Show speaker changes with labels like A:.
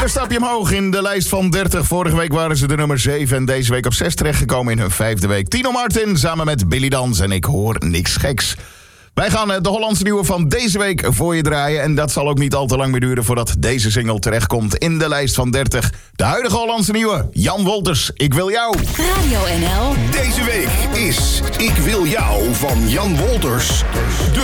A: Een stapje omhoog in de lijst van 30. Vorige week waren ze de nummer 7 en deze week op 6 terechtgekomen in hun 5e week. Tino Martin samen met Billy Dans en Ik Hoor Niks Geks. Wij gaan de Hollandse nieuwe van deze week voor je draaien. En dat zal ook niet al te lang meer duren voordat deze single terechtkomt in de lijst van 30. De huidige Hollandse nieuwe, Jan Wolters, Ik Wil Jou.
B: Radio NL.
C: Deze week is Ik Wil Jou van Jan Wolters de